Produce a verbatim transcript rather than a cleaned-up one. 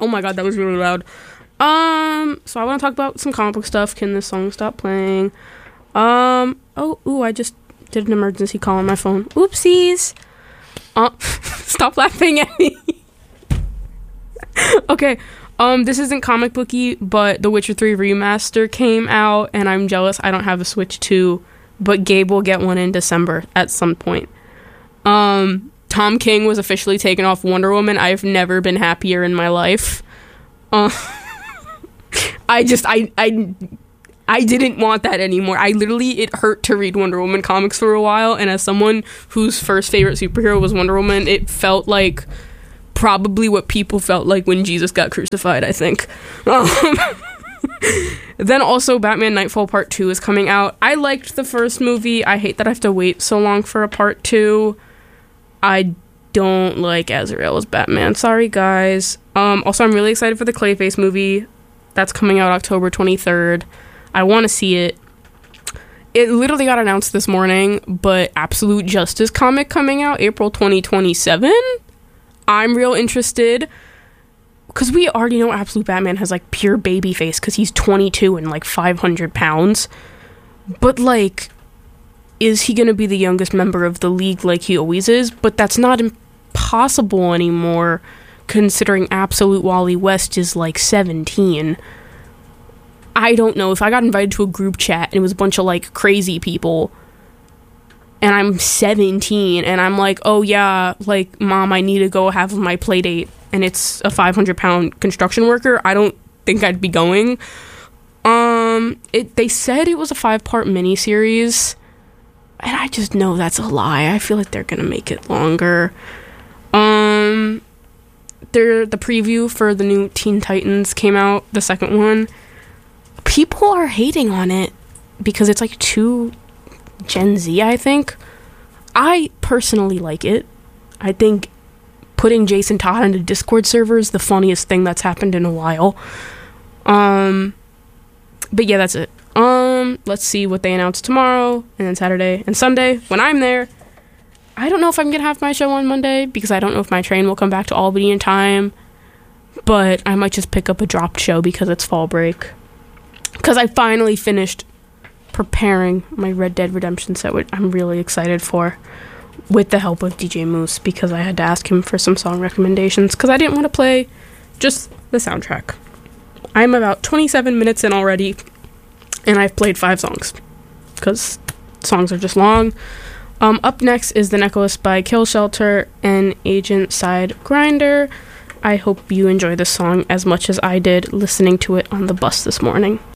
Oh my god, that was really loud. Um, so I want to talk about some comic book stuff. Can this song stop playing? Um, oh, ooh, I just did an emergency call on my phone. Oopsies. Uh, stop laughing at me. Okay, um, this isn't comic booky, but The Witcher three Remaster came out, and I'm jealous I don't have a Switch two, but Gabe will get one in December at some point. Um, Tom King was officially taken off Wonder Woman. I've never been happier in my life. Uh, I just, I, I, I didn't want that anymore. I literally, it hurt to read Wonder Woman comics for a while, and as someone whose first favorite superhero was Wonder Woman, it felt like probably what people felt like when Jesus got crucified, I think. Um, then also Batman Nightfall Part two is coming out. I liked the first movie. I hate that I have to wait so long for a Part two. I don't like Azrael as Batman. Sorry, guys. Um, also, I'm really excited for the Clayface movie. That's coming out October twenty-third. I want to see it. It literally got announced this morning, but Absolute Justice comic coming out April twenty twenty-seven? I'm real interested. Because we already know Absolute Batman has, like, pure baby face because he's twenty-two and, like, five hundred pounds. But, like, is he going to be the youngest member of the League like he always is? But that's not impossible anymore, considering Absolute Wally West is, like, seventeen. I don't know. If I got invited to a group chat and it was a bunch of, like, crazy people, and I'm seventeen, and I'm like, oh, yeah, like, Mom, I need to go have my play date, and it's a five hundred pound construction worker, I don't think I'd be going. Um, it, they said it was a five-part miniseries, and I just know that's a lie. I feel like they're gonna make it longer. Um, they're, the preview for the new Teen Titans came out, the second one. People are hating on it because it's, like, too Gen Z, I think. I personally like it. I think putting Jason Todd into Discord server is the funniest thing that's happened in a while. Um, but yeah, that's it. Um, let's see what they announce tomorrow, and then Saturday and Sunday when I'm there. I don't know if I'm gonna have my show on Monday because I don't know if my train will come back to Albany in time. But I might just pick up a dropped show because it's fall break. Because I finally finished preparing my Red Dead Redemption set, which I'm really excited for, with the help of D J Moose, because I had to ask him for some song recommendations because I didn't want to play just the soundtrack. I'm about twenty-seven minutes in already, and I've played five songs because songs are just long. Um, up next is The Necklace by Kill Shelter and Agent Side Grinder. I hope you enjoy this song as much as I did listening to it on the bus this morning.